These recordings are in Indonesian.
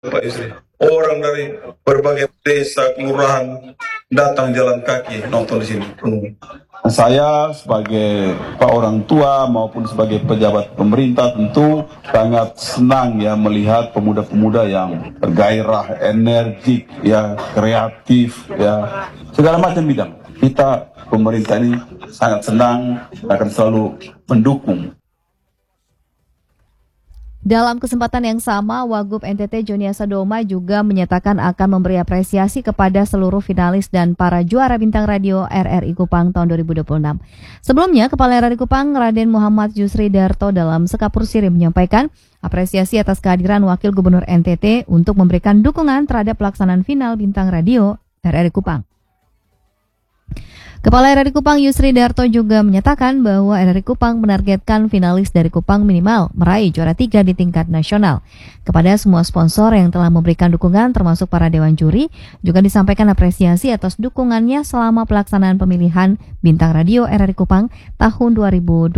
Pak Yusri. Orang dari berbagai desa, kelurahan datang jalan kaki nonton di sini penuh. Saya sebagai Pak orang tua maupun sebagai pejabat pemerintah tentu sangat senang ya melihat pemuda-pemuda yang bergairah, energik, ya kreatif, ya segala macam bidang. Kita pemerintah ini sangat senang akan selalu mendukung. Dalam kesempatan yang sama, Wagub NTT Joni Asadoma juga menyatakan akan memberi apresiasi kepada seluruh finalis dan para juara bintang radio RRI Kupang tahun 2026. Sebelumnya, Kepala RRI Kupang Raden Muhammad Yusri Darto dalam Sekapur Siri menyampaikan apresiasi atas kehadiran Wakil Gubernur NTT untuk memberikan dukungan terhadap pelaksanaan final bintang radio RRI Kupang. Kepala RRI Kupang Yusri Darto juga menyatakan bahwa RRI Kupang menargetkan finalis dari Kupang minimal meraih juara 3 di tingkat nasional. Kepada semua sponsor yang telah memberikan dukungan termasuk para dewan juri, juga disampaikan apresiasi atas dukungannya selama pelaksanaan pemilihan bintang radio RRI Kupang tahun 2026.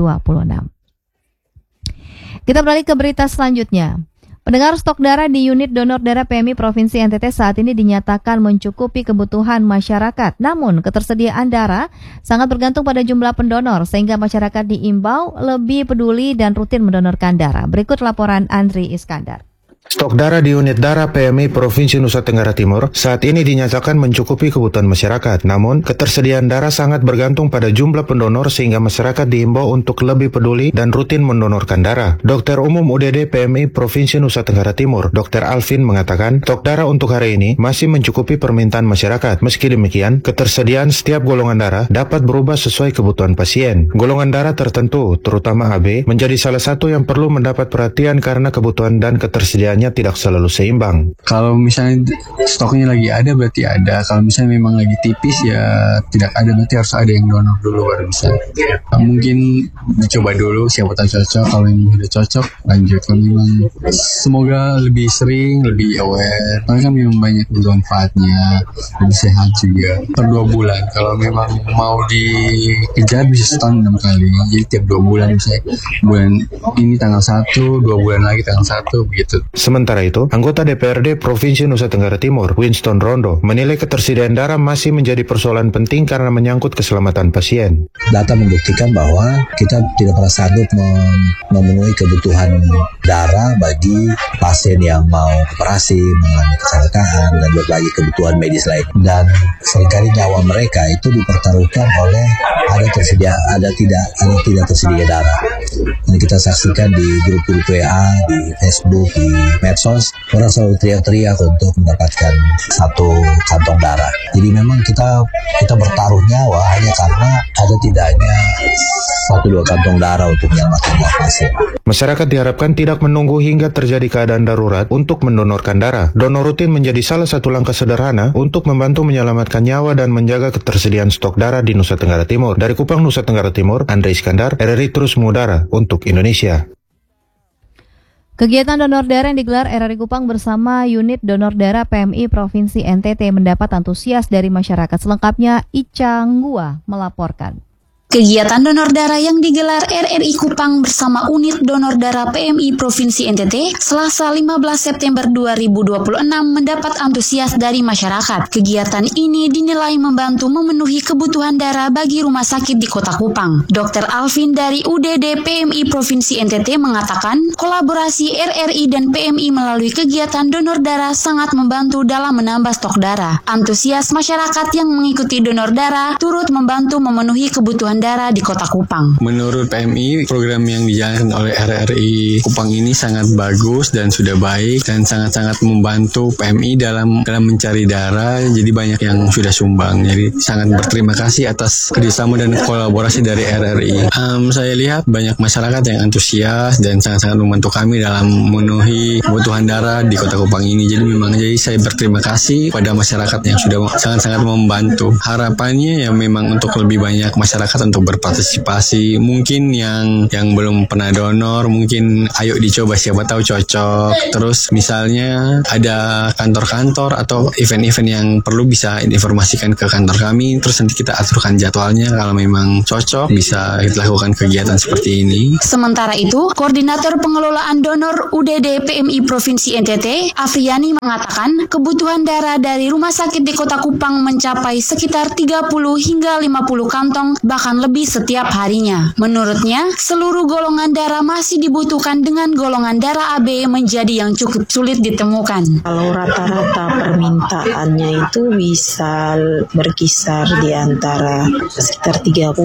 Kita beralih ke berita selanjutnya. Pendengar, stok darah di unit donor darah PMI Provinsi NTT saat ini dinyatakan mencukupi kebutuhan masyarakat. Namun, ketersediaan darah sangat bergantung pada jumlah pendonor, sehingga masyarakat diimbau lebih peduli dan rutin mendonorkan darah. Berikut laporan Andri Iskandar. Stok darah di unit darah PMI Provinsi Nusa Tenggara Timur saat ini dinyatakan mencukupi kebutuhan masyarakat. Namun, ketersediaan darah sangat bergantung pada jumlah pendonor sehingga masyarakat diimbau untuk lebih peduli dan rutin mendonorkan darah. Dokter Umum UDD PMI Provinsi Nusa Tenggara Timur, Dr. Alvin mengatakan, stok darah untuk hari ini masih mencukupi permintaan masyarakat. Meski demikian, ketersediaan setiap golongan darah dapat berubah sesuai kebutuhan pasien. Golongan darah tertentu, terutama AB, menjadi salah satu yang perlu mendapat perhatian karena kebutuhan dan ketersediaan tidak selalu seimbang. Kalau misalnya stoknya lagi ada berarti ada. Kalau misalnya memang lagi tipis ya tidak ada, berarti harus ada yang donor dulu baru bisa. Mungkin dicoba dulu siapa tahu cocok. Kalau yang udah cocok lanjut. Kalau memang semoga lebih sering, lebih aware. Karena kan memang banyak manfaatnya, lebih sehat juga. Per 2 bulan. Kalau memang mau dikejar bisa setahun 6 kali. Jadi tiap 2 bulan misalnya bulan ini tanggal 1, 2 bulan lagi tanggal 1 begitu. Sementara itu, anggota DPRD Provinsi Nusa Tenggara Timur, Winston Rondo, menilai ketersediaan darah masih menjadi persoalan penting karena menyangkut keselamatan pasien. Data membuktikan bahwa kita tidak pernah sanggup memenuhi kebutuhan darah bagi pasien yang mau operasi, mengalami kecelakaan, dan berbagai kebutuhan medis lain. Dan seringkali nyawa mereka itu dipertaruhkan oleh ada tidak tersedia darah. Dan kita saksikan di grup-grup WA, di Facebook, di medsos, orang selalu teriak-teriak untuk mendapatkan satu kantong darah. Jadi memang kita bertaruh nyawa hanya karena ada tidaknya 1-2 kantong darah untuk menyelamatkan pasien. Masyarakat diharapkan tidak menunggu hingga terjadi keadaan darurat untuk mendonorkan darah. Donor rutin menjadi salah satu langkah sederhana untuk membantu menyelamatkan nyawa dan menjaga ketersediaan stok darah di Nusa Tenggara Timur. Dari Kupang, Nusa Tenggara Timur, Andri Iskandar, RRI terus mengudara untuk Indonesia. Kegiatan donor darah yang digelar RRI Kupang bersama unit donor darah PMI Provinsi NTT mendapat antusias dari masyarakat. Selengkapnya Ica Nggua melaporkan. Kegiatan donor darah yang digelar RRI Kupang bersama unit donor darah PMI Provinsi NTT Selasa 15 September 2026 mendapat antusias dari masyarakat. Kegiatan ini dinilai membantu memenuhi kebutuhan darah bagi rumah sakit di Kota Kupang. Dr. Alvin dari UDD PMI Provinsi NTT mengatakan, kolaborasi RRI dan PMI melalui kegiatan donor darah sangat membantu dalam menambah stok darah. Antusias masyarakat yang mengikuti donor darah turut membantu memenuhi kebutuhan darah di Kota Kupang. Menurut PMI, program yang dijalankan oleh RRI Kupang ini sangat bagus dan sudah baik dan sangat-sangat membantu PMI dalam mencari darah. Jadi banyak yang sudah sumbang. Jadi sangat berterima kasih atas kerjasama dan kolaborasi dari RRI. Saya lihat banyak masyarakat yang antusias dan sangat-sangat membantu kami dalam memenuhi kebutuhan darah di Kota Kupang ini. Jadi saya berterima kasih pada masyarakat yang sudah sangat-sangat membantu. Harapannya ya memang untuk lebih banyak masyarakat untuk berpartisipasi. Mungkin yang belum pernah donor, mungkin ayo dicoba, siapa tahu cocok. Terus misalnya ada kantor-kantor atau event-event yang perlu bisa informasikan ke kantor kami, terus nanti kita aturkan jadwalnya, kalau memang cocok bisa kita lakukan kegiatan seperti ini. Sementara itu, Koordinator Pengelolaan Donor UDD PMI Provinsi NTT, Afriani mengatakan kebutuhan darah dari rumah sakit di Kota Kupang mencapai sekitar 30 hingga 50 kantong, bahkan lebih setiap harinya. Menurutnya, seluruh golongan darah masih dibutuhkan dengan golongan darah AB menjadi yang cukup sulit ditemukan. Kalau rata-rata permintaannya itu bisa berkisar di antara sekitar 30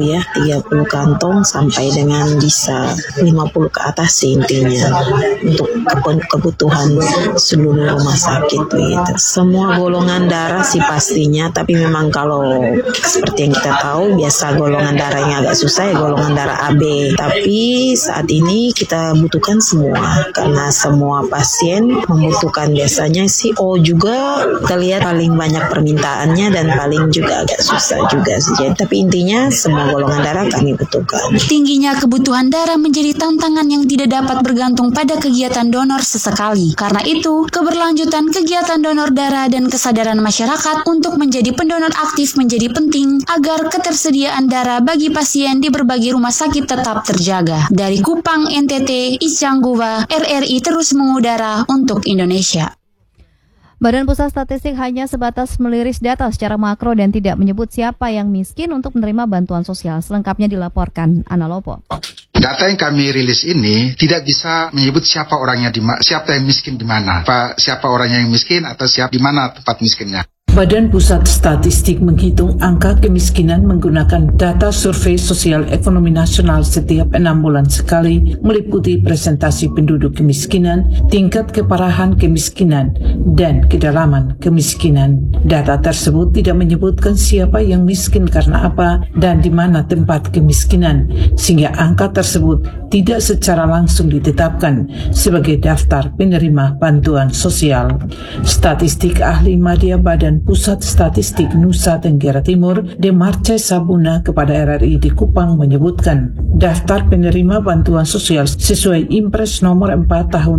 kantong sampai dengan bisa 50 ke atas sih intinya untuk kebutuhan seluruh rumah sakit begitu. Semua golongan darah sih pastinya, tapi memang kalau seperti yang kita tahu biasa golongan darah yang agak susah ya golongan darah AB. Tapi saat ini kita butuhkan semua karena semua pasien membutuhkan. Biasanya sih juga kita lihat paling banyak permintaannya dan paling juga agak susah juga sih. Tapi intinya semua golongan darah kami butuhkan. Tingginya kebutuhan darah menjadi tantangan yang tidak dapat bergantung pada kegiatan donor sesekali. Karena itu, keberlanjutan kegiatan donor darah dan kesadaran masyarakat untuk menjadi pendonor aktif menjadi penting agar ketersediaan darah bagi pasien di berbagai rumah sakit tetap terjaga. Dari Kupang, NTT, Icangguwa, RRI terus mengudara untuk Indonesia. Badan Pusat Statistik hanya sebatas meliris data secara makro dan tidak menyebut siapa yang miskin untuk menerima bantuan sosial. Selengkapnya dilaporkan Ana Lopo. Data yang kami rilis ini tidak bisa menyebut siapa orangnya siapa yang miskin di mana, siapa orangnya yang miskin atau siapa di mana tempat miskinnya. Badan Pusat Statistik menghitung angka kemiskinan menggunakan data survei sosial ekonomi nasional setiap 6 bulan sekali, meliputi presentasi penduduk kemiskinan, tingkat keparahan kemiskinan, dan kedalaman kemiskinan. Data tersebut tidak menyebutkan siapa yang miskin karena apa dan di mana tempat kemiskinan, sehingga angka tersebut tidak secara langsung ditetapkan sebagai daftar penerima bantuan sosial. Statistik ahli media Badan Pusat Statistik Nusa Tenggara Timur, Demarce Sabuna kepada RRI di Kupang menyebutkan, daftar penerima bantuan sosial sesuai Impres nomor 4 tahun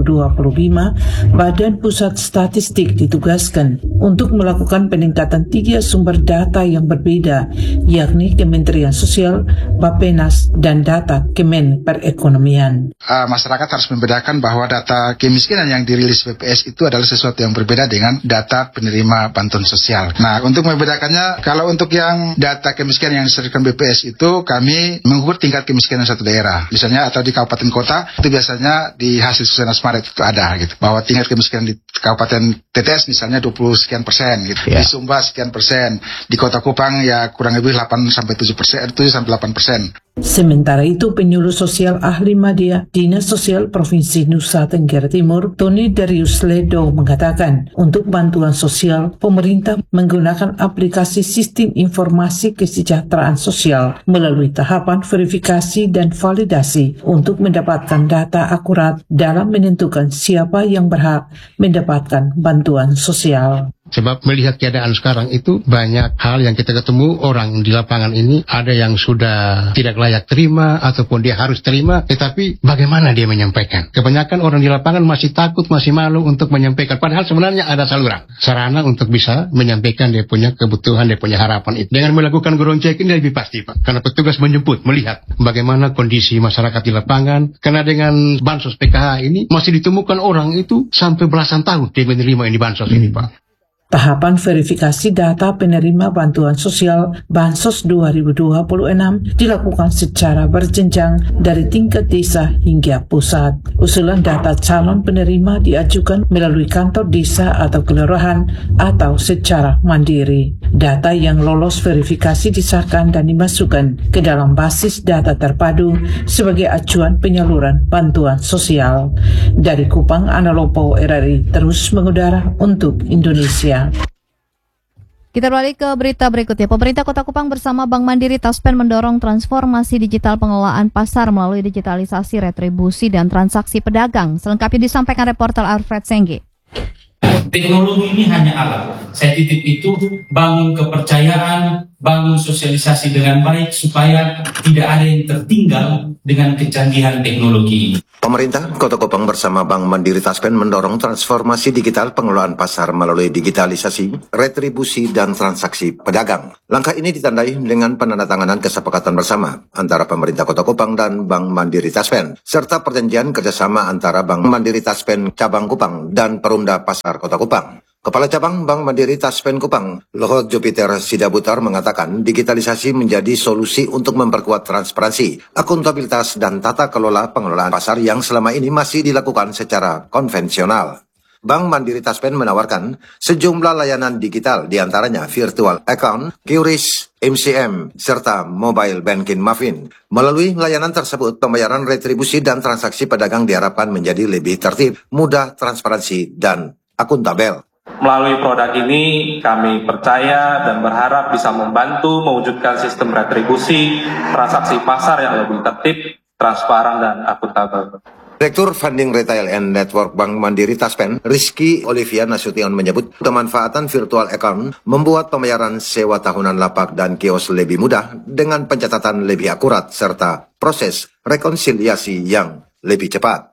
2025, Badan Pusat Statistik ditugaskan untuk melakukan peningkatan 3 sumber data yang berbeda, yakni Kementerian Sosial, Bappenas, dan data Kemen Perekonomian. Masyarakat harus membedakan bahwa data kemiskinan yang dirilis BPS itu adalah sesuatu yang berbeda dengan data penerima bantuan sosial. Nah, untuk membedakannya, kalau untuk yang data kemiskinan yang disediakan BPS itu kami mengukur tingkat kemiskinan suatu daerah. Misalnya atau di kabupaten kota itu biasanya di hasil Susenas Maret itu ada gitu. Bahwa tingkat kemiskinan di kabupaten TTS misalnya 20 sekian persen gitu. Di Sumba sekian persen. Di Kota Kupang ya kurang lebih 8 sampai 7 sampai 8%. Sementara itu, penyuluh sosial ahli media Dinas Sosial Provinsi Nusa Tenggara Timur, Tony Darius Ledo mengatakan, untuk bantuan sosial, pemerintah menggunakan aplikasi Sistem Informasi Kesejahteraan Sosial melalui tahapan verifikasi dan validasi untuk mendapatkan data akurat dalam menentukan siapa yang berhak mendapatkan bantuan sosial. Sebab melihat keadaan sekarang itu banyak hal yang kita ketemu orang di lapangan ini, ada yang sudah tidak layak terima ataupun dia harus terima, tetapi bagaimana dia menyampaikan? Kebanyakan orang di lapangan masih takut, masih malu untuk menyampaikan, padahal sebenarnya ada saluran, sarana untuk bisa menyampaikan dia punya kebutuhan, dia punya harapan itu. Dengan melakukan background check ini lebih pasti, Pak, karena petugas menjemput, melihat bagaimana kondisi masyarakat di lapangan, karena dengan bansos PKH ini masih ditemukan orang itu sampai belasan tahun dia menerima ini bansos ini, Pak. Tahapan verifikasi data penerima bantuan sosial Bansos 2026 dilakukan secara berjenjang dari tingkat desa hingga pusat. Usulan data calon penerima diajukan melalui kantor desa atau kelurahan atau secara mandiri. Data yang lolos verifikasi disahkan dan dimasukkan ke dalam basis data terpadu sebagai acuan penyaluran bantuan sosial. Dari Kupang, Ana Lopo, RRI terus mengudara untuk Indonesia. Kita balik ke berita berikutnya. Pemerintah Kota Kupang bersama Bank Mandiri Taspen mendorong transformasi digital pengelolaan pasar melalui digitalisasi retribusi dan transaksi pedagang. Selengkapnya disampaikan reporter Alfred Sengge. Teknologi ini hanya alat. Saya titip itu bangun kepercayaan bangun sosialisasi dengan baik supaya tidak ada yang tertinggal dengan kecanggihan teknologi ini. Pemerintah Kota Kupang bersama Bank Mandiri Taspen mendorong transformasi digital pengelolaan pasar melalui digitalisasi, retribusi, dan transaksi pedagang. Langkah ini ditandai dengan penandatanganan kesepakatan bersama antara pemerintah Kota Kupang dan Bank Mandiri Taspen, serta perjanjian kerjasama antara Bank Mandiri Taspen Cabang Kupang dan Perumda Pasar Kota Kupang. Kepala Cabang Bank Mandiri Taspen Kupang, Luhut Jupiter Sidabutar mengatakan digitalisasi menjadi solusi untuk memperkuat transparansi, akuntabilitas, dan tata kelola pengelolaan pasar yang selama ini masih dilakukan secara konvensional. Bank Mandiri Taspen menawarkan sejumlah layanan digital, diantaranya virtual account, QRIS, MCM, serta mobile banking muffin. Melalui layanan tersebut, pembayaran retribusi dan transaksi pedagang diharapkan menjadi lebih tertib, mudah, transparansi, dan akuntabel. Melalui produk ini, kami percaya dan berharap bisa membantu mewujudkan sistem retribusi, transaksi pasar yang lebih tertib, transparan, dan akuntabel. Direktur Funding Retail and Network Bank Mandiri Taspen, Rizky Olivia Nasution menyebut pemanfaatan virtual account membuat pembayaran sewa tahunan lapak dan kios lebih mudah dengan pencatatan lebih akurat serta proses rekonsiliasi yang lebih cepat.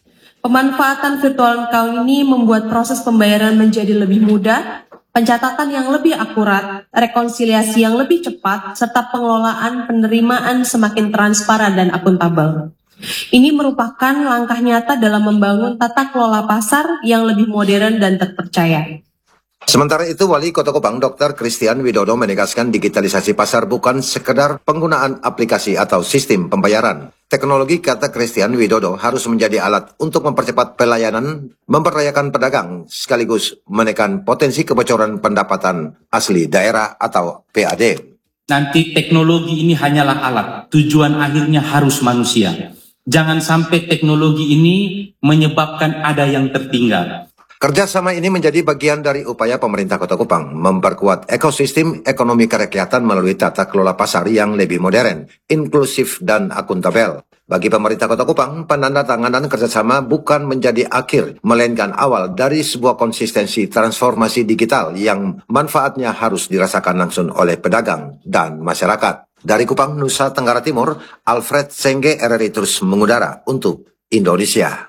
Pemanfaatan virtual account ini membuat proses pembayaran menjadi lebih mudah, pencatatan yang lebih akurat, rekonsiliasi yang lebih cepat, serta pengelolaan penerimaan semakin transparan dan akuntabel. Ini merupakan langkah nyata dalam membangun tata kelola pasar yang lebih modern dan terpercaya. Sementara itu, Wali Kota Kupang Dr. Christian Widodo menegaskan digitalisasi pasar bukan sekedar penggunaan aplikasi atau sistem pembayaran. Teknologi, kata Christian Widodo, harus menjadi alat untuk mempercepat pelayanan, memberdayakan pedagang, sekaligus menekan potensi kebocoran pendapatan asli daerah atau PAD. Nanti teknologi ini hanyalah alat, tujuan akhirnya harus manusia. Jangan sampai teknologi ini menyebabkan ada yang tertinggal. Kerjasama ini menjadi bagian dari upaya pemerintah Kota Kupang memperkuat ekosistem ekonomi kerakyatan melalui tata kelola pasar yang lebih modern, inklusif, dan akuntabel. Bagi pemerintah Kota Kupang, penandatanganan kerjasama bukan menjadi akhir, melainkan awal dari sebuah konsistensi transformasi digital yang manfaatnya harus dirasakan langsung oleh pedagang dan masyarakat. Dari Kupang, Nusa Tenggara Timur, Alfred Sengge, RRI terus mengudara untuk Indonesia.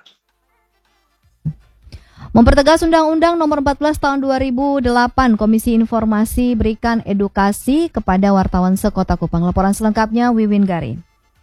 Mempertegas Undang-Undang Nomor 14 Tahun 2008, Komisi Informasi berikan edukasi kepada wartawan sekota Kupang. Laporan selengkapnya Wiwin Gari.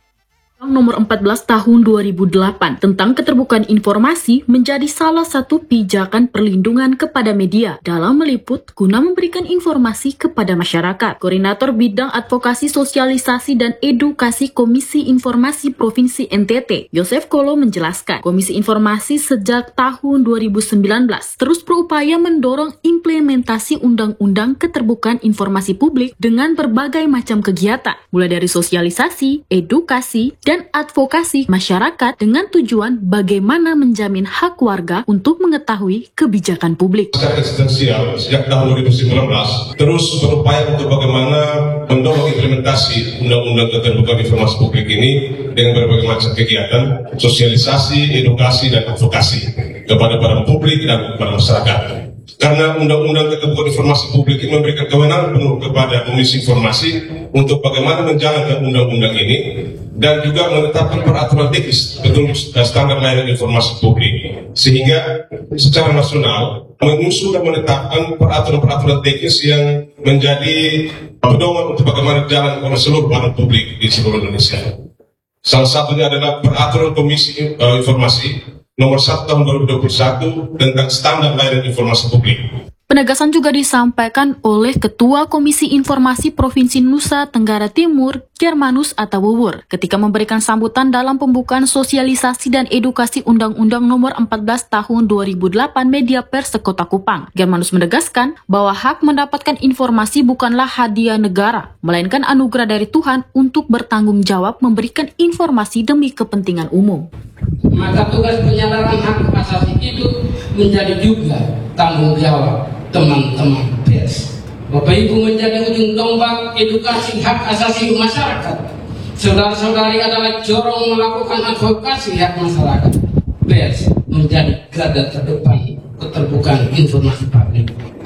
Nomor 14 tahun 2008 tentang keterbukaan informasi menjadi salah satu pijakan perlindungan kepada media dalam meliput guna memberikan informasi kepada masyarakat. Koordinator Bidang Advokasi Sosialisasi dan Edukasi Komisi Informasi Provinsi NTT, Yosef Kolo menjelaskan, Komisi Informasi sejak tahun 2019 terus berupaya mendorong implementasi Undang-Undang Keterbukaan Informasi Publik dengan berbagai macam kegiatan, mulai dari sosialisasi, edukasi, dan advokasi masyarakat dengan tujuan bagaimana menjamin hak warga untuk mengetahui kebijakan publik. Secara eksistensial, sejak tahun 2019, terus berupaya untuk bagaimana mendorong implementasi Undang-Undang Keterbukaan Informasi Publik ini dengan berbagai macam kegiatan, sosialisasi, edukasi, dan advokasi kepada para publik dan kepada masyarakat. Karena Undang-Undang Keterbukaan Informasi Publik ini memberikan kewenangan penuh kepada Komisi Informasi untuk bagaimana menjalankan undang-undang ini dan juga menetapkan peraturan teknis betul standar layanan informasi publik, sehingga secara nasional mengusung dan menetapkan peraturan-peraturan teknis yang menjadi pedoman untuk bagaimana jalan oleh seluruh badan publik di seluruh Indonesia. Salah satunya adalah peraturan Komisi Informasi Nomor 1 Tahun 2021 tentang standar layanan informasi publik. Penegasan juga disampaikan oleh Ketua Komisi Informasi Provinsi Nusa Tenggara Timur, Germanus Atawuwur, ketika memberikan sambutan dalam pembukaan sosialisasi dan edukasi Undang-Undang Nomor 14 Tahun 2008 Media Pers Sekota Kupang. Germanus menegaskan bahwa hak mendapatkan informasi bukanlah hadiah negara, melainkan anugerah dari Tuhan untuk bertanggung jawab memberikan informasi demi kepentingan umum. Maka tugas penyadaran hak asasi itu menjadi juga tanggung jawab teman-teman pers. Bapak Ibu menjadi ujung tombak edukasi hak asasi masyarakat. Saudara-saudari adalah corong melakukan advokasi hak masyarakat. Pers menjadi garda terdepan keterbukaan informasi publik.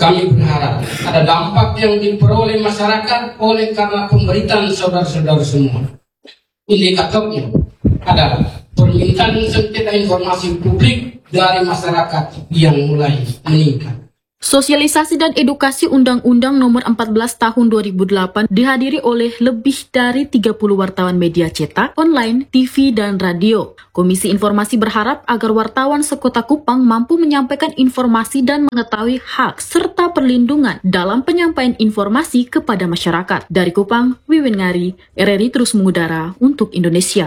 kami berharap ada dampak yang diperoleh masyarakat oleh karena pemberitaan saudara-saudara semua. Indikatornya ada permintaan sengketa informasi publik dari masyarakat yang mulai meningkat. Sosialisasi dan edukasi Undang-Undang Nomor 14 Tahun 2008 dihadiri oleh lebih dari 30 wartawan media cetak, online, TV, dan radio. Komisi Informasi berharap agar wartawan sekota Kupang mampu menyampaikan informasi dan mengetahui hak serta perlindungan dalam penyampaian informasi kepada masyarakat. Dari Kupang, Wiwin Ngari, RRI terus mengudara untuk Indonesia.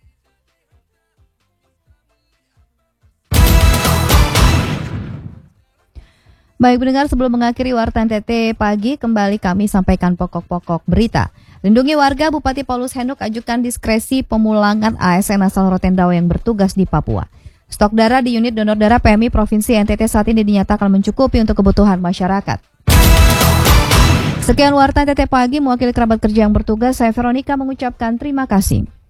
Baik pendengar, sebelum mengakhiri Warta NTT pagi, kembali kami sampaikan pokok-pokok berita. Lindungi warga, Bupati Paulus Henuk ajukan diskresi pemulangan ASN asal Rotendao yang bertugas di Papua. Stok darah di unit donor darah PMI Provinsi NTT saat ini dinyatakan mencukupi untuk kebutuhan masyarakat. Sekian Warta NTT pagi, mewakili kerabat kerja yang bertugas, saya Veronica mengucapkan terima kasih.